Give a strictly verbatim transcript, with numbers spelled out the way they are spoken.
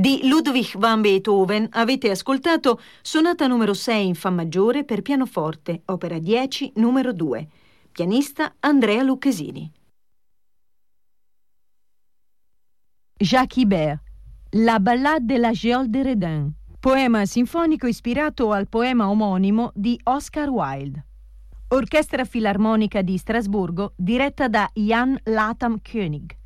Di Ludwig van Beethoven avete ascoltato Sonata numero sei in Fa maggiore per pianoforte, opera dieci, numero due. Pianista Andrea Lucchesini. Jacques Ibert, La ballade de la Geôle de Redun, poema sinfonico ispirato al poema omonimo di Oscar Wilde. Orchestra Filarmonica di Strasburgo diretta da Jan Latham König.